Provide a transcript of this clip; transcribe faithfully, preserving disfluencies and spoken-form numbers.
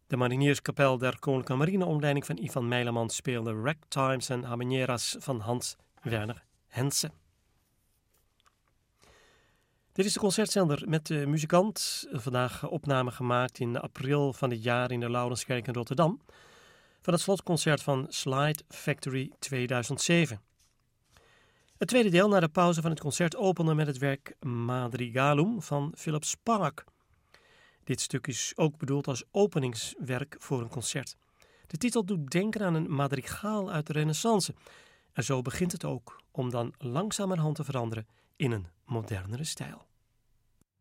De Marinierskapel der Koninklijke Marine onder leiding van Ivan Meilemans speelde Ragtimes en Habaneras van Hans Werner Henze. Dit is de concertzender met de muzikant. Vandaag opname gemaakt in april van dit jaar in de Laurenskerk in Rotterdam. Van het slotconcert van Slide Factory tweeduizend zeven. Het tweede deel na de pauze van het concert opende met het werk Madrigalum van Philip Spark. Dit stuk is ook bedoeld als openingswerk voor een concert. De titel doet denken aan een madrigaal uit de Renaissance. En zo begint het ook, om dan langzamerhand te veranderen in een modernere stijl.